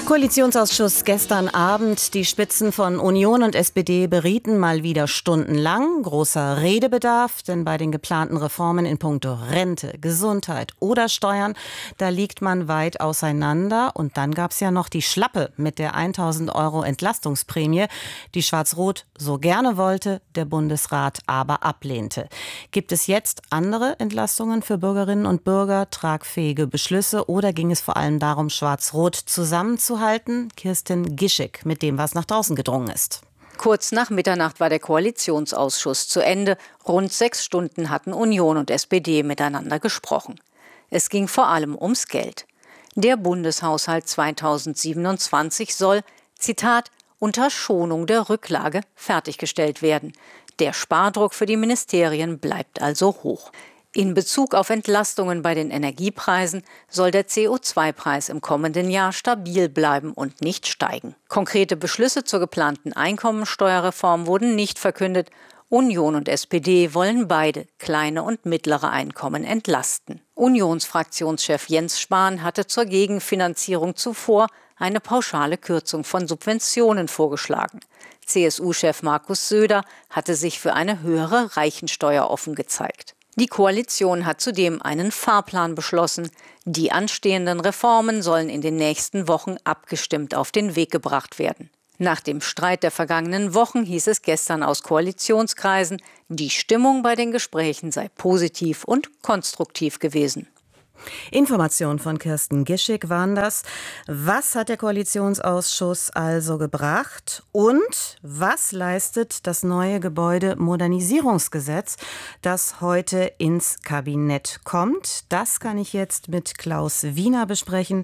Koalitionsausschuss gestern Abend. Die Spitzen von Union und SPD berieten mal wieder stundenlang. Großer Redebedarf, denn bei den geplanten Reformen in puncto Rente, Gesundheit oder Steuern, da liegt man weit auseinander. Und dann gab es ja noch die Schlappe mit der 1.000 € Entlastungsprämie, die Schwarz-Rot so gerne wollte, der Bundesrat aber ablehnte. Gibt es jetzt andere Entlastungen für Bürgerinnen und Bürger, tragfähige Beschlüsse oder ging es vor allem darum, Schwarz-Rot zusammenzuhalten? Kirsten Gischek mit dem, was nach draußen gedrungen ist. Kurz nach Mitternacht war der Koalitionsausschuss zu Ende. Rund 6 Stunden hatten Union und SPD miteinander gesprochen. Es ging vor allem ums Geld. Der Bundeshaushalt 2027 soll, Zitat, unter Schonung der Rücklage fertiggestellt werden. Der Spardruck für die Ministerien bleibt also hoch. In Bezug auf Entlastungen bei den Energiepreisen soll der CO2-Preis im kommenden Jahr stabil bleiben und nicht steigen. Konkrete Beschlüsse zur geplanten Einkommensteuerreform wurden nicht verkündet. Union und SPD wollen beide kleine und mittlere Einkommen entlasten. Unionsfraktionschef Jens Spahn hatte zur Gegenfinanzierung zuvor eine pauschale Kürzung von Subventionen vorgeschlagen. CSU-Chef Markus Söder hatte sich für eine höhere Reichensteuer offen gezeigt. Die Koalition hat zudem einen Fahrplan beschlossen. Die anstehenden Reformen sollen in den nächsten Wochen abgestimmt auf den Weg gebracht werden. Nach dem Streit der vergangenen Wochen hieß es gestern aus Koalitionskreisen, die Stimmung bei den Gesprächen sei positiv und konstruktiv gewesen. Informationen von Kirsten Gischek waren das. Was hat der Koalitionsausschuss also gebracht und was leistet das neue Gebäudemodernisierungsgesetz, das heute ins Kabinett kommt? Das kann ich jetzt mit Klaus Wiener besprechen,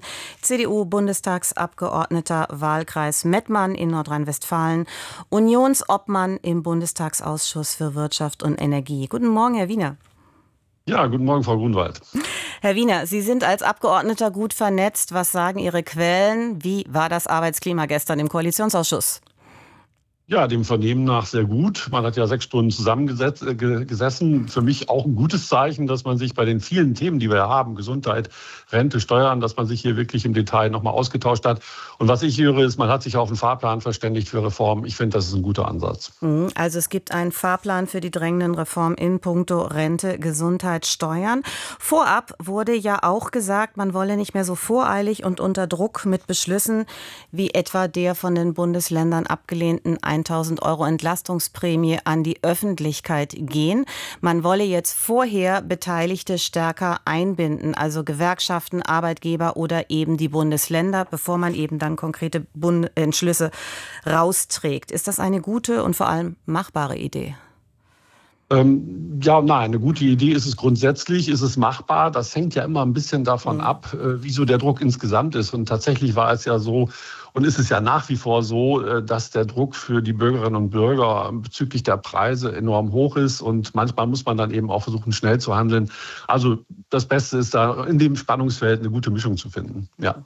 CDU-Bundestagsabgeordneter, Wahlkreis Mettmann in Nordrhein-Westfalen, Unionsobmann im Bundestagsausschuss für Wirtschaft und Energie. Guten Morgen, Herr Wiener. Ja, guten Morgen, Frau Grunwald. Herr Wiener, Sie sind als Abgeordneter gut vernetzt. Was sagen Ihre Quellen? Wie war das Arbeitsklima gestern im Koalitionsausschuss? Ja, dem Vernehmen nach sehr gut. Man hat ja 6 Stunden zusammengesessen. Für mich auch ein gutes Zeichen, dass man sich bei den vielen Themen, die wir haben, Gesundheit, Rente, Steuern, dass man sich hier wirklich im Detail nochmal ausgetauscht hat. Und was ich höre, ist, man hat sich auf einen Fahrplan verständigt für Reformen. Ich finde, das ist ein guter Ansatz. Also es gibt einen Fahrplan für die drängenden Reformen in puncto Rente, Gesundheit, Steuern. Vorab wurde ja auch gesagt, man wolle nicht mehr so voreilig und unter Druck mit Beschlüssen wie etwa der von den Bundesländern abgelehnten 1.000 € Entlastungsprämie an die Öffentlichkeit gehen. Man wolle jetzt vorher Beteiligte stärker einbinden, also Gewerkschaften, Arbeitgeber oder eben die Bundesländer, bevor man eben dann konkrete Entschlüsse rausträgt. Ist das eine gute und vor allem machbare Idee? Ja und nein, eine gute Idee ist es grundsätzlich, ist es machbar. Das hängt ja immer ein bisschen davon ab, wie so der Druck insgesamt ist. Und tatsächlich war es ja so und ist es ja nach wie vor so, dass der Druck für die Bürgerinnen und Bürger bezüglich der Preise enorm hoch ist. Und manchmal muss man dann eben auch versuchen, schnell zu handeln. Also das Beste ist da in dem Spannungsfeld eine gute Mischung zu finden. Ja.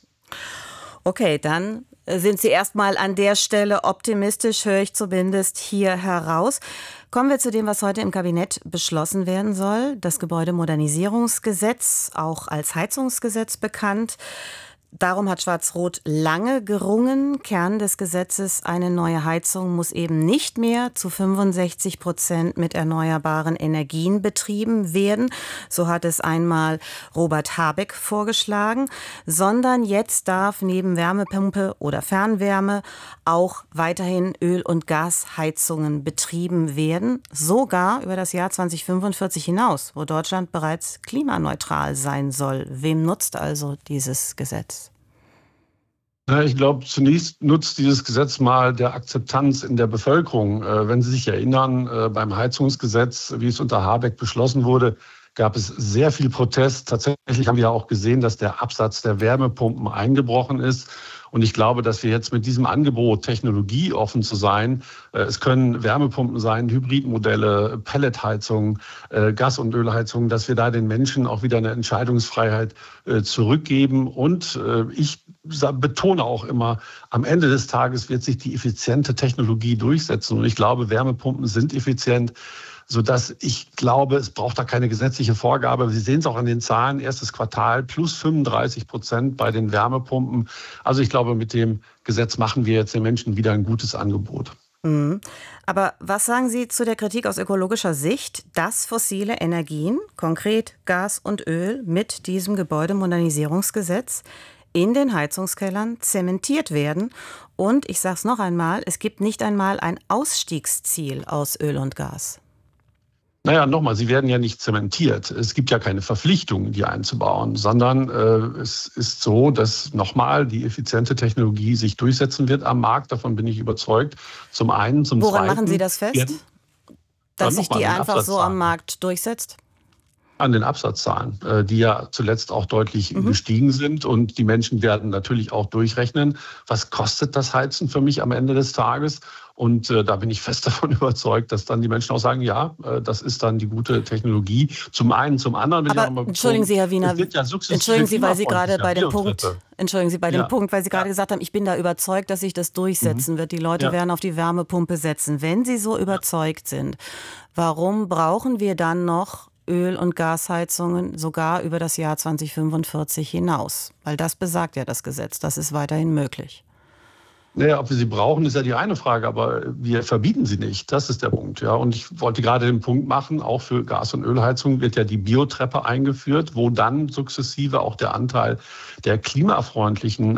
Okay, dann sind Sie erstmal an der Stelle optimistisch, höre ich zumindest hier heraus. Kommen wir zu dem, was heute im Kabinett beschlossen werden soll. Das Gebäudemodernisierungsgesetz, auch als Heizungsgesetz bekannt. Darum hat Schwarz-Rot lange gerungen. Kern des Gesetzes: eine neue Heizung muss eben nicht mehr zu 65% mit erneuerbaren Energien betrieben werden. So hat es einmal Robert Habeck vorgeschlagen. Sondern jetzt darf neben Wärmepumpe oder Fernwärme auch weiterhin Öl- und Gasheizungen betrieben werden. Sogar über das Jahr 2045 hinaus, wo Deutschland bereits klimaneutral sein soll. Wem nutzt also dieses Gesetz? Ich glaube, zunächst nutzt dieses Gesetz mal der Akzeptanz in der Bevölkerung. Wenn Sie sich erinnern, beim Heizungsgesetz, wie es unter Habeck beschlossen wurde, gab es sehr viel Protest. Tatsächlich haben wir auch gesehen, dass der Absatz der Wärmepumpen eingebrochen ist. Und ich glaube, dass wir jetzt mit diesem Angebot, technologieoffen zu sein, es können Wärmepumpen sein, Hybridmodelle, Pelletheizungen, Gas- und Ölheizungen, dass wir da den Menschen auch wieder eine Entscheidungsfreiheit zurückgeben. Und ich betone auch immer, am Ende des Tages wird sich die effiziente Technologie durchsetzen. Und ich glaube, Wärmepumpen sind effizient. sodass ich glaube, es braucht da keine gesetzliche Vorgabe. Sie sehen es auch an den Zahlen, erstes Quartal plus 35% bei den Wärmepumpen. Also ich glaube, mit dem Gesetz machen wir jetzt den Menschen wieder ein gutes Angebot. Mhm. Aber was sagen Sie zu der Kritik aus ökologischer Sicht, dass fossile Energien, konkret Gas und Öl, mit diesem Gebäudemodernisierungsgesetz in den Heizungskellern zementiert werden? Und ich sage es noch einmal, es gibt nicht einmal ein Ausstiegsziel aus Öl und Gas. Naja, nochmal, sie werden ja nicht zementiert. Es gibt ja keine Verpflichtung, die einzubauen, sondern es ist so, dass nochmal die effiziente Technologie sich durchsetzen wird am Markt. Davon bin ich überzeugt. Zum einen, zum Woran Zweiten. machen Sie das fest, dass sich die einfach so am Markt durchsetzt? An den Absatzzahlen, die ja zuletzt auch deutlich gestiegen sind. Und die Menschen werden natürlich auch durchrechnen, was kostet das Heizen für mich am Ende des Tages. Und da bin ich fest davon überzeugt, dass dann die Menschen auch sagen, ja, das ist dann die gute Technologie. Zum einen, zum anderen. Aber entschuldigen Sie, Herr Wiener, entschuldigen Sie, weil Sie gerade bei dem Punkt, weil Sie gerade gesagt haben, ich bin da überzeugt, dass sich das durchsetzen wird. Die Leute werden auf die Wärmepumpe setzen. Wenn Sie so überzeugt sind, warum brauchen wir dann noch Öl- und Gasheizungen sogar über das Jahr 2045 hinaus? Weil das besagt ja das Gesetz, das ist weiterhin möglich. Naja, ob wir sie brauchen, ist ja die eine Frage, aber wir verbieten sie nicht. Das ist der Punkt. Ja. Und ich wollte gerade den Punkt machen, auch für Gas- und Ölheizung wird ja die Biotreppe eingeführt, wo dann sukzessive auch der Anteil der klimafreundlichen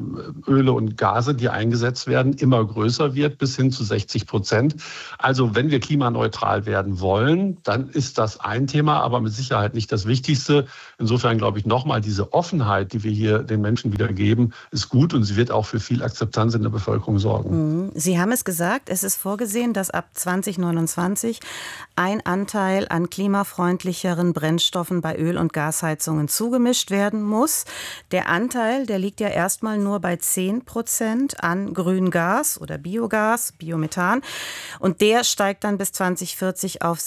Öle und Gase, die eingesetzt werden, immer größer wird, bis hin zu 60%. Also wenn wir klimaneutral werden wollen, dann ist das ein Thema, aber mit Sicherheit nicht das Wichtigste. Insofern glaube ich nochmal, diese Offenheit, die wir hier den Menschen wieder geben, ist gut und sie wird auch für viel Akzeptanz in der Bevölkerung sorgen. Sie haben es gesagt, es ist vorgesehen, dass ab 2029 ein Anteil an klimafreundlicheren Brennstoffen bei Öl- und Gasheizungen zugemischt werden muss. Der Anteil, der liegt ja erstmal nur bei 10% an Grüngas oder Biogas, Biomethan. Und der steigt dann bis 2040 auf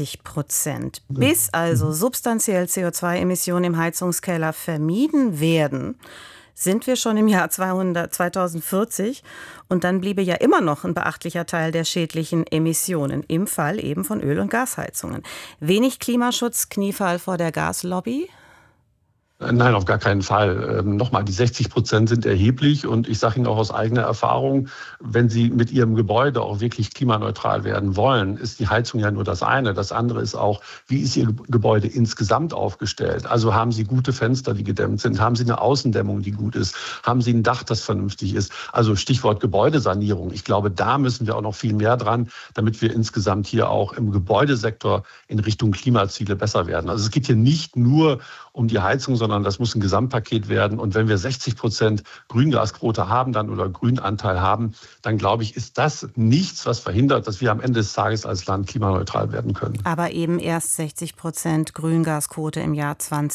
60%. Bis also substanziell CO2-Emissionen im Heizungskeller vermieden werden, sind wir schon im Jahr 2040 und dann bliebe ja immer noch ein beachtlicher Teil der schädlichen Emissionen, im Fall eben von Öl- und Gasheizungen. Wenig Klimaschutz, Kniefall vor der Gaslobby? Nein, auf gar keinen Fall. Nochmal, die 60% sind erheblich und ich sage Ihnen auch aus eigener Erfahrung, wenn Sie mit Ihrem Gebäude auch wirklich klimaneutral werden wollen, ist die Heizung ja nur das eine. Das andere ist auch, wie ist Ihr Gebäude insgesamt aufgestellt? Also haben Sie gute Fenster, die gedämmt sind? Haben Sie eine Außendämmung, die gut ist? Haben Sie ein Dach, das vernünftig ist? Also Stichwort Gebäudesanierung. Ich glaube, da müssen wir auch noch viel mehr dran, damit wir insgesamt hier auch im Gebäudesektor in Richtung Klimaziele besser werden. Also es geht hier nicht nur um die Heizung, sondern das muss ein Gesamtpaket werden. Und wenn wir 60% Grüngasquote haben dann oder Grünanteil haben, dann glaube ich, ist das nichts, was verhindert, dass wir am Ende des Tages als Land klimaneutral werden können. Aber eben erst 60% Grüngasquote im Jahr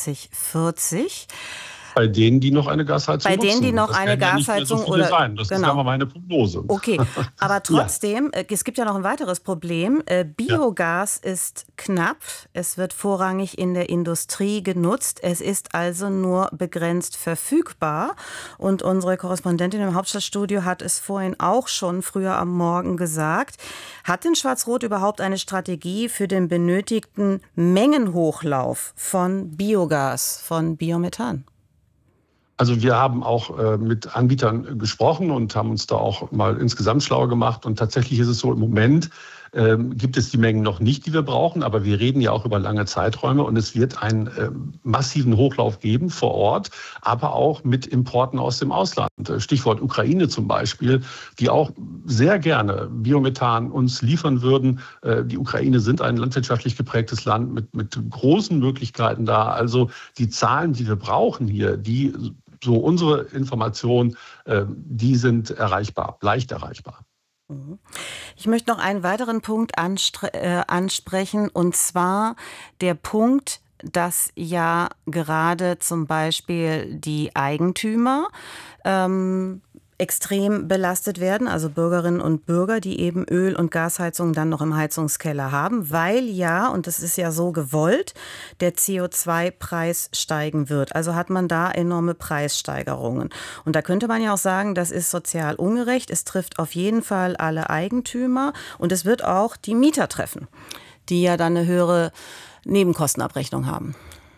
2040. Bei denen, die noch eine Gasheizung nutzen. Bei denen, die noch das eine Gasheizung so oder sein. Das ist aber meine Prognose. Okay, aber trotzdem, es gibt ja noch ein weiteres Problem. Biogas ist knapp. Es wird vorrangig in der Industrie genutzt. Es ist also nur begrenzt verfügbar. Und unsere Korrespondentin im Hauptstadtstudio hat es vorhin auch schon früher am Morgen gesagt. Hat denn Schwarz-Rot überhaupt eine Strategie für den benötigten Mengenhochlauf von Biogas, von Biomethan? Also wir haben auch mit Anbietern gesprochen und haben uns da auch mal insgesamt schlau gemacht. Und tatsächlich ist es so, im Moment gibt es die Mengen noch nicht, die wir brauchen. Aber wir reden ja auch über lange Zeiträume und es wird einen massiven Hochlauf geben vor Ort, aber auch mit Importen aus dem Ausland. Stichwort Ukraine zum Beispiel, die auch sehr gerne Biomethan uns liefern würden. Die Ukraine sind ein landwirtschaftlich geprägtes Land mit großen Möglichkeiten da. Also die Zahlen, die wir brauchen hier, die so unsere Informationen, die sind erreichbar, leicht erreichbar. Ich möchte noch einen weiteren Punkt ansprechen, und zwar der Punkt, dass ja gerade zum Beispiel die Eigentümer extrem belastet werden, also Bürgerinnen und Bürger, die eben Öl- und Gasheizungen dann noch im Heizungskeller haben, weil ja, und das ist ja so gewollt, der CO2-Preis steigen wird. Also hat man da enorme Preissteigerungen. Und da könnte man ja auch sagen, das ist sozial ungerecht. Es trifft auf jeden Fall alle Eigentümer und es wird auch die Mieter treffen. die ja dann eine höhere Nebenkostenabrechnung haben.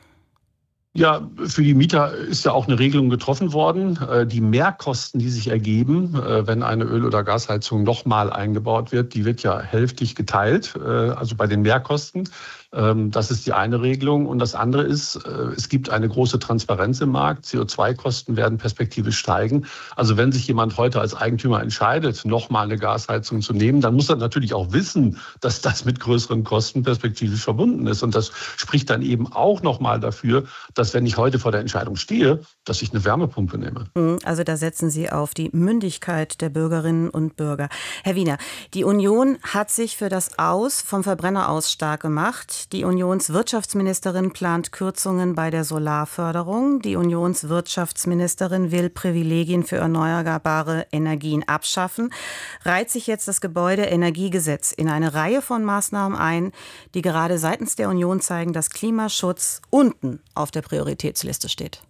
Ja, für die Mieter ist ja auch eine Regelung getroffen worden. Die Mehrkosten, die sich ergeben, wenn eine Öl- oder Gasheizung nochmal eingebaut wird, die wird ja hälftig geteilt, also bei den Mehrkosten. Das ist die eine Regelung. Und das andere ist, es gibt eine große Transparenz im Markt. CO2-Kosten werden perspektivisch steigen. Also wenn sich jemand heute als Eigentümer entscheidet, nochmal eine Gasheizung zu nehmen, dann muss er natürlich auch wissen, dass das mit größeren Kosten perspektivisch verbunden ist. Und das spricht dann eben auch nochmal dafür, dass wenn ich heute vor der Entscheidung stehe, dass ich eine Wärmepumpe nehme. Also da setzen Sie auf die Mündigkeit der Bürgerinnen und Bürger. Herr Wiener, die Union hat sich für das Aus vom Verbrenner aus stark gemacht. Die Unionswirtschaftsministerin plant Kürzungen bei der Solarförderung. Die Unionswirtschaftsministerin will Privilegien für erneuerbare Energien abschaffen. Reiht sich jetzt das Gebäudeenergiegesetz in eine Reihe von Maßnahmen ein, die gerade seitens der Union zeigen, dass Klimaschutz unten auf der Prioritätsliste steht?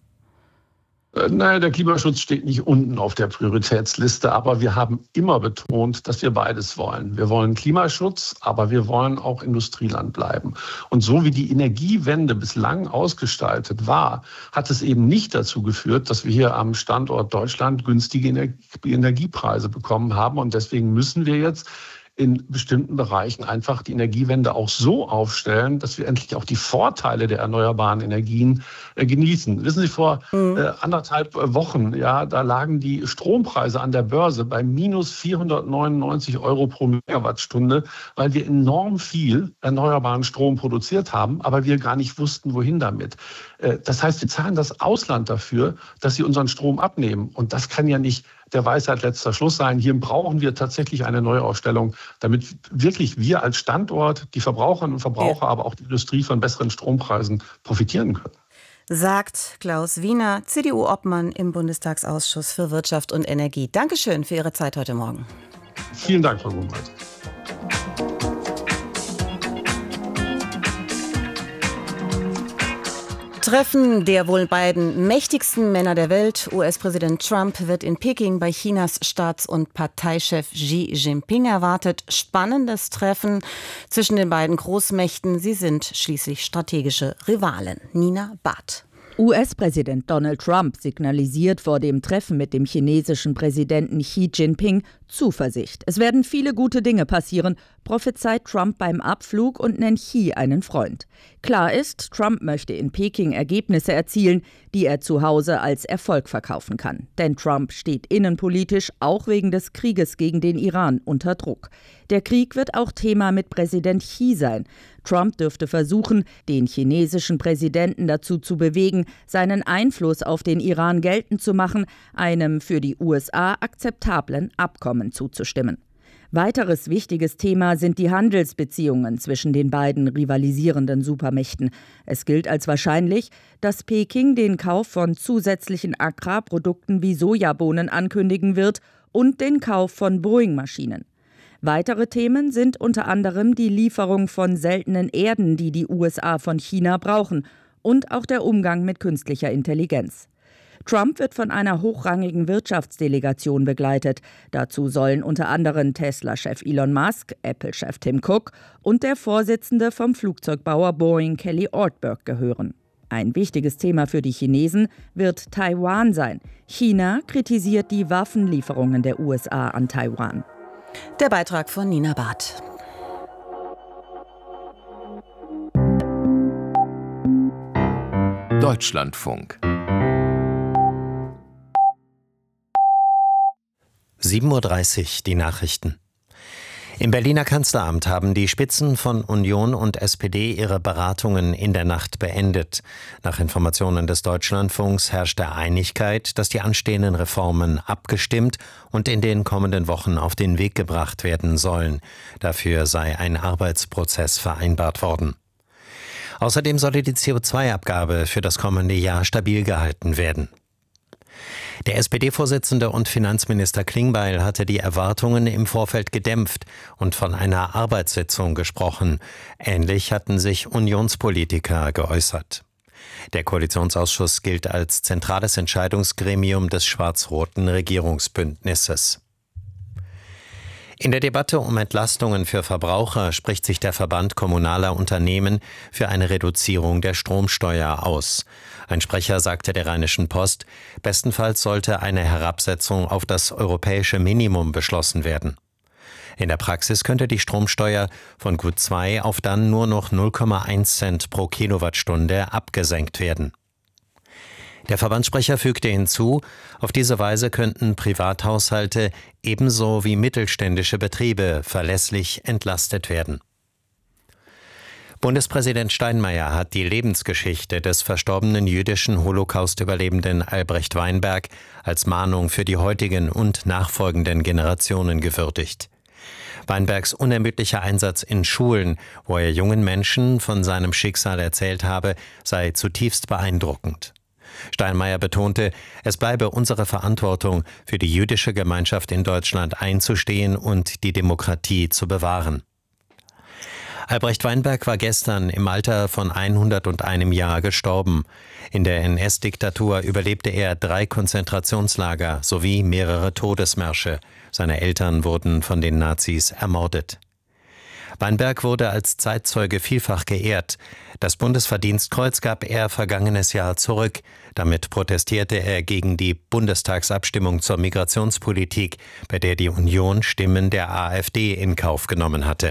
Nein, der Klimaschutz steht nicht unten auf der Prioritätsliste, aber wir haben immer betont, dass wir beides wollen. Wir wollen Klimaschutz, aber wir wollen auch Industrieland bleiben. Und so wie die Energiewende bislang ausgestaltet war, hat es eben nicht dazu geführt, dass wir hier am Standort Deutschland günstige Energiepreise bekommen haben. Und deswegen müssen wir jetzt in bestimmten Bereichen einfach die Energiewende auch so aufstellen, dass wir endlich auch die Vorteile der erneuerbaren Energien genießen. Wissen Sie, vor 1,5 Wochen, ja, da lagen die Strompreise an der Börse bei minus 499 Euro pro Megawattstunde, weil wir enorm viel erneuerbaren Strom produziert haben, aber wir gar nicht wussten, wohin damit. Das heißt, wir zahlen das Ausland dafür, dass sie unseren Strom abnehmen. Und das kann ja nicht der Weisheit letzter Schluss sein. Hier brauchen wir tatsächlich eine Neuausstellung, damit wirklich wir als Standort, die Verbraucherinnen und Verbraucher, aber auch die Industrie von besseren Strompreisen profitieren können. Sagt Klaus Wiener, CDU-Obmann im Bundestagsausschuss für Wirtschaft und Energie. Dankeschön für Ihre Zeit heute Morgen. Vielen Dank, Frau Grunwald. Treffen der wohl beiden mächtigsten Männer der Welt. US-Präsident Trump wird in Peking bei Chinas Staats- und Parteichef Xi Jinping erwartet. Spannendes Treffen zwischen den beiden Großmächten. Sie sind schließlich strategische Rivalen. Nina Barth. US-Präsident Donald Trump signalisiert vor dem Treffen mit dem chinesischen Präsidenten Xi Jinping Zuversicht. Es werden viele gute Dinge passieren, prophezeit Trump beim Abflug und nennt Xi einen Freund. Klar ist, Trump möchte in Peking Ergebnisse erzielen, die er zu Hause als Erfolg verkaufen kann. Denn Trump steht innenpolitisch auch wegen des Krieges gegen den Iran unter Druck. Der Krieg wird auch Thema mit Präsident Xi sein. Trump dürfte versuchen, den chinesischen Präsidenten dazu zu bewegen, seinen Einfluss auf den Iran geltend zu machen, einem für die USA akzeptablen Abkommen zuzustimmen. Weiteres wichtiges Thema sind die Handelsbeziehungen zwischen den beiden rivalisierenden Supermächten. Es gilt als wahrscheinlich, dass Peking den Kauf von zusätzlichen Agrarprodukten wie Sojabohnen ankündigen wird und den Kauf von Boeing-Maschinen. Weitere Themen sind unter anderem die Lieferung von seltenen Erden, die die USA von China brauchen, und auch der Umgang mit künstlicher Intelligenz. Trump wird von einer hochrangigen Wirtschaftsdelegation begleitet. Dazu sollen unter anderem Tesla-Chef Elon Musk, Apple-Chef Tim Cook und der Vorsitzende vom Flugzeugbauer Boeing Kelly Ortberg gehören. Ein wichtiges Thema für die Chinesen wird Taiwan sein. China kritisiert die Waffenlieferungen der USA an Taiwan. Der Beitrag von Nina Barth. Deutschlandfunk 7:30 Uhr die Nachrichten. Im Berliner Kanzleramt haben die Spitzen von Union und SPD ihre Beratungen in der Nacht beendet. Nach Informationen des Deutschlandfunks herrschte Einigkeit, dass die anstehenden Reformen abgestimmt und in den kommenden Wochen auf den Weg gebracht werden sollen. Dafür sei ein Arbeitsprozess vereinbart worden. Außerdem solle die CO2-Abgabe für das kommende Jahr stabil gehalten werden. Der SPD-Vorsitzende und Finanzminister Klingbeil hatte die Erwartungen im Vorfeld gedämpft und von einer Arbeitssitzung gesprochen. Ähnlich hatten sich Unionspolitiker geäußert. Der Koalitionsausschuss gilt als zentrales Entscheidungsgremium des schwarz-roten Regierungsbündnisses. In der Debatte um Entlastungen für Verbraucher spricht sich der Verband kommunaler Unternehmen für eine Reduzierung der Stromsteuer aus. Ein Sprecher sagte der Rheinischen Post, bestenfalls sollte eine Herabsetzung auf das europäische Minimum beschlossen werden. In der Praxis könnte die Stromsteuer von gut 2 auf dann nur noch 0,1 Cent pro Kilowattstunde abgesenkt werden. Der Verbandssprecher fügte hinzu, auf diese Weise könnten Privathaushalte ebenso wie mittelständische Betriebe verlässlich entlastet werden. Bundespräsident Steinmeier hat die Lebensgeschichte des verstorbenen jüdischen Holocaust-Überlebenden Albrecht Weinberg als Mahnung für die heutigen und nachfolgenden Generationen gewürdigt. Weinbergs unermüdlicher Einsatz in Schulen, wo er jungen Menschen von seinem Schicksal erzählt habe, sei zutiefst beeindruckend. Steinmeier betonte, es bleibe unsere Verantwortung, für die jüdische Gemeinschaft in Deutschland einzustehen und die Demokratie zu bewahren. Albrecht Weinberg war gestern im Alter von 101 Jahr gestorben. In der NS-Diktatur überlebte er 3 Konzentrationslager sowie mehrere Todesmärsche. Seine Eltern wurden von den Nazis ermordet. Weinberg wurde als Zeitzeuge vielfach geehrt. Das Bundesverdienstkreuz gab er vergangenes Jahr zurück. Damit protestierte er gegen die Bundestagsabstimmung zur Migrationspolitik, bei der die Union Stimmen der AfD in Kauf genommen hatte.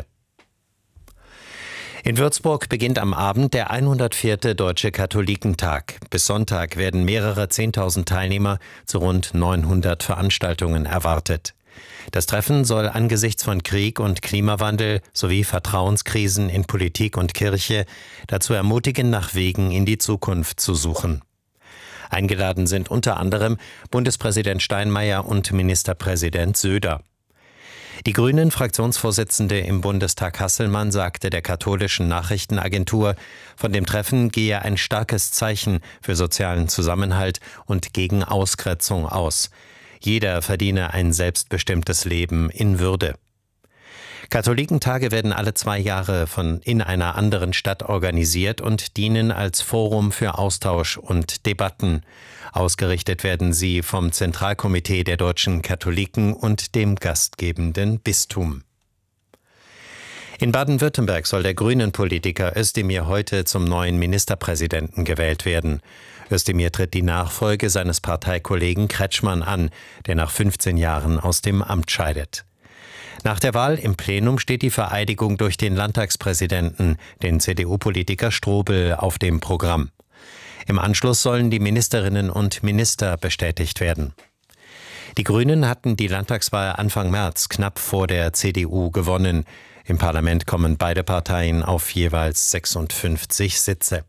In Würzburg beginnt am Abend der 104. Deutsche Katholikentag. Bis Sonntag werden mehrere 10.000 Teilnehmer zu rund 900 Veranstaltungen erwartet. Das Treffen soll angesichts von Krieg und Klimawandel sowie Vertrauenskrisen in Politik und Kirche dazu ermutigen, nach Wegen in die Zukunft zu suchen. Eingeladen sind unter anderem Bundespräsident Steinmeier und Ministerpräsident Söder. Die Grünen-Fraktionsvorsitzende im Bundestag Hasselmann sagte der katholischen Nachrichtenagentur, von dem Treffen gehe ein starkes Zeichen für sozialen Zusammenhalt und gegen Ausgrenzung aus. Jeder verdiene ein selbstbestimmtes Leben in Würde. Katholikentage werden alle 2 Jahre in einer anderen Stadt organisiert und dienen als Forum für Austausch und Debatten. Ausgerichtet werden sie vom Zentralkomitee der deutschen Katholiken und dem gastgebenden Bistum. In Baden-Württemberg soll der Grünen-Politiker Özdemir heute zum neuen Ministerpräsidenten gewählt werden. Özdemir tritt die Nachfolge seines Parteikollegen Kretschmann an, der nach 15 Jahren aus dem Amt scheidet. Nach der Wahl im Plenum steht die Vereidigung durch den Landtagspräsidenten, den CDU-Politiker Strobel, auf dem Programm. Im Anschluss sollen die Ministerinnen und Minister bestätigt werden. Die Grünen hatten die Landtagswahl Anfang März knapp vor der CDU gewonnen. Im Parlament kommen beide Parteien auf jeweils 56 Sitze.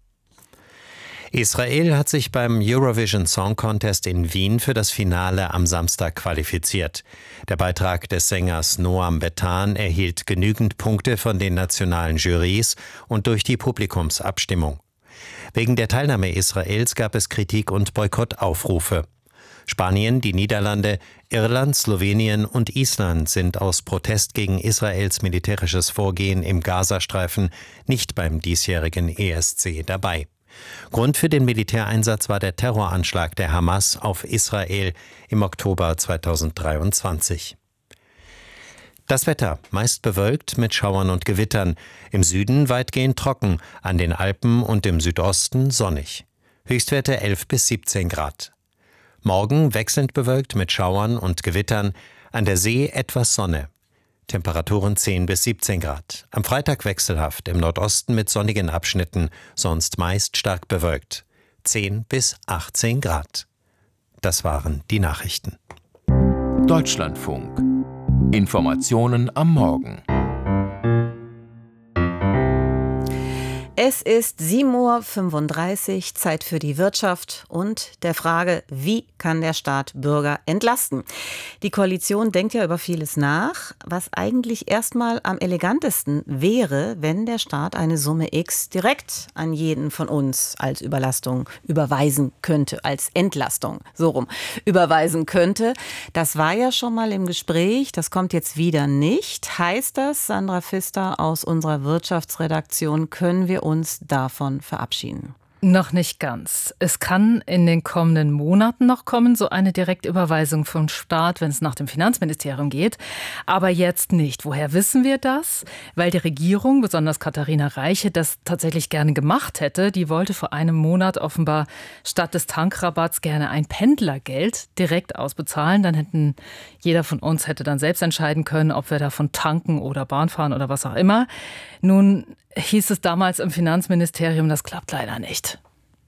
Israel hat sich beim Eurovision Song Contest in Wien für das Finale am Samstag qualifiziert. Der Beitrag des Sängers Noam Betan erhielt genügend Punkte von den nationalen Jurys und durch die Publikumsabstimmung. Wegen der Teilnahme Israels gab es Kritik und Boykottaufrufe. Spanien, die Niederlande, Irland, Slowenien und Island sind aus Protest gegen Israels militärisches Vorgehen im Gazastreifen nicht beim diesjährigen ESC dabei. Grund für den Militäreinsatz war der Terroranschlag der Hamas auf Israel im Oktober 2023. Das Wetter meist bewölkt mit Schauern und Gewittern, im Süden weitgehend trocken, an den Alpen und im Südosten sonnig. Höchstwerte 11 bis 17 Grad. Morgen wechselnd bewölkt mit Schauern und Gewittern, an der See etwas Sonne. Temperaturen 10 bis 17 Grad. Am Freitag wechselhaft, im Nordosten mit sonnigen Abschnitten, sonst meist stark bewölkt. 10 bis 18 Grad. Das waren die Nachrichten. Deutschlandfunk. Informationen am Morgen. Es ist 7:35 Uhr, Zeit für die Wirtschaft und der Frage, wie kann der Staat Bürger entlasten? Die Koalition denkt ja über vieles nach, was eigentlich erstmal am elegantesten wäre, wenn der Staat eine Summe X direkt an jeden von uns als Überlastung überweisen könnte, als Entlastung, so rum, überweisen könnte. Das war ja schon mal im Gespräch, das kommt jetzt wieder nicht. Heißt das, Sandra Pfister aus unserer Wirtschaftsredaktion, können wir uns davon verabschieden? Noch nicht ganz. Es kann in den kommenden Monaten noch kommen, so eine Direktüberweisung vom Staat, wenn es nach dem Finanzministerium geht. Aber jetzt nicht. Woher wissen wir das? Weil die Regierung, besonders Katharina Reiche, das tatsächlich gerne gemacht hätte. Die wollte vor einem Monat offenbar statt des Tankrabatts gerne ein Pendlergeld direkt ausbezahlen. Dann jeder von uns hätte dann selbst entscheiden können, ob wir davon tanken oder Bahn fahren oder was auch immer. Nun hieß es damals im Finanzministerium, das klappt leider nicht.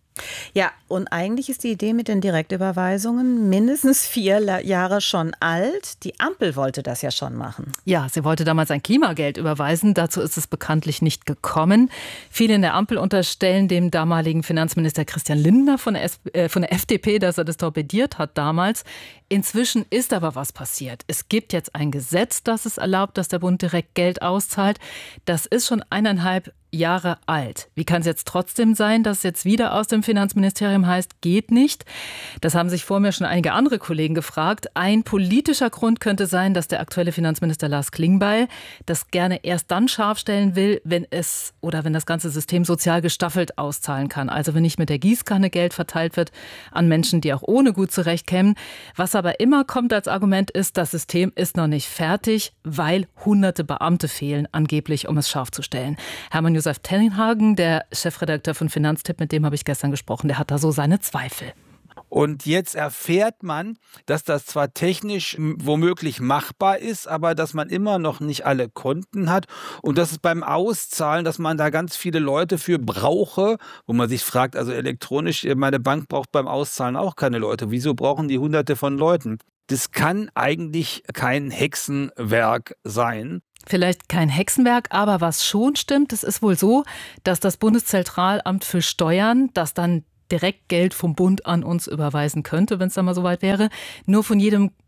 Ja, und eigentlich ist die Idee mit den Direktüberweisungen mindestens 4 Jahre schon alt. Die Ampel wollte das ja schon machen. Ja, sie wollte damals ein Klimageld überweisen. Dazu ist es bekanntlich nicht gekommen. Viele in der Ampel unterstellen dem damaligen Finanzminister Christian Lindner von der FDP, dass er das torpediert hat damals. Inzwischen ist aber was passiert. Es gibt jetzt ein Gesetz, das es erlaubt, dass der Bund direkt Geld auszahlt. Das ist schon 1,5 Jahre alt. Wie kann es jetzt trotzdem sein, dass es jetzt wieder aus dem Finanzministerium heißt, geht nicht? Das haben sich vor mir schon einige andere Kollegen gefragt. Ein politischer Grund könnte sein, dass der aktuelle Finanzminister Lars Klingbeil das gerne erst dann scharf stellen will, wenn das ganze System sozial gestaffelt auszahlen kann. Also wenn nicht mit der Gießkanne Geld verteilt wird an Menschen, die auch ohne gut zurechtkämen. Was aber immer kommt als Argument ist, das System ist noch nicht fertig, weil hunderte Beamte fehlen, angeblich, um es scharf zu stellen. Hermann Josef Tenhagen, der Chefredakteur von Finanztipp, mit dem habe ich gestern gesprochen, der hat da so seine Zweifel. Und jetzt erfährt man, dass das zwar technisch womöglich machbar ist, aber dass man immer noch nicht alle Konten hat und dass es beim Auszahlen, dass man da ganz viele Leute für brauche, wo man sich fragt, also elektronisch, meine Bank braucht beim Auszahlen auch keine Leute. Wieso brauchen die Hunderte von Leuten? Das kann eigentlich kein Hexenwerk sein. Vielleicht kein Hexenwerk, aber was schon stimmt, es ist wohl so, dass das Bundeszentralamt für Steuern, das dann direkt Geld vom Bund an uns überweisen könnte, wenn es dann mal soweit wäre, nur von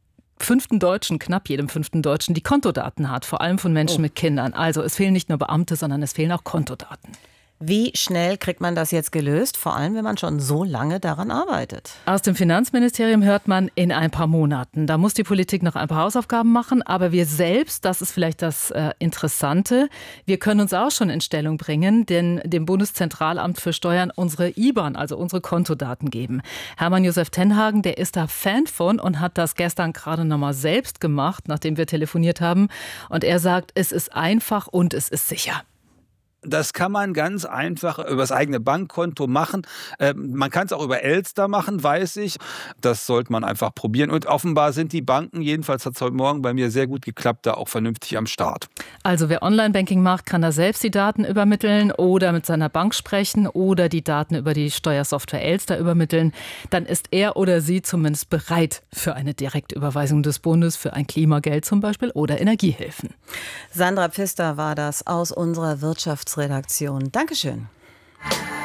knapp jedem fünften Deutschen, die Kontodaten hat, vor allem von Menschen mit Kindern. Also es fehlen nicht nur Beamte, sondern es fehlen auch Kontodaten. Wie schnell kriegt man das jetzt gelöst? Vor allem, wenn man schon so lange daran arbeitet. Aus dem Finanzministerium hört man in ein paar Monaten. Da muss die Politik noch ein paar Hausaufgaben machen. Aber wir selbst, das ist vielleicht das Interessante, wir können uns auch schon in Stellung bringen, denn dem Bundeszentralamt für Steuern unsere IBAN, also unsere Kontodaten geben. Hermann Josef Tenhagen, der ist da Fan von und hat das gestern gerade nochmal selbst gemacht, nachdem wir telefoniert haben. Und er sagt, es ist einfach und es ist sicher. Das kann man ganz einfach über das eigene Bankkonto machen. Man kann es auch über Elster machen, weiß ich. Das sollte man einfach probieren. Und offenbar sind die Banken, jedenfalls hat es heute Morgen bei mir sehr gut geklappt, da auch vernünftig am Start. Also wer Online-Banking macht, kann da selbst die Daten übermitteln oder mit seiner Bank sprechen oder die Daten über die Steuersoftware Elster übermitteln. Dann ist er oder sie zumindest bereit für eine Direktüberweisung des Bundes, für ein Klimageld zum Beispiel oder Energiehilfen. Sandra Pfister war das aus unserer Wirtschaftsredaktion. Dankeschön.